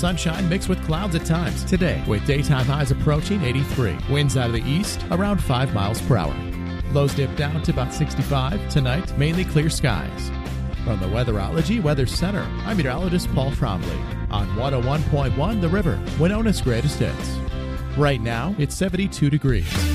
Sunshine mixed with clouds at times today, with daytime highs approaching 83. Winds out of the east around 5 miles per hour. Lows dip down to about 65. Tonight, mainly clear skies. From the Weatherology Weather Center, I'm meteorologist Paul Trombley on 101.1 The River, Winona's greatest hits. Right now, it's 72 degrees.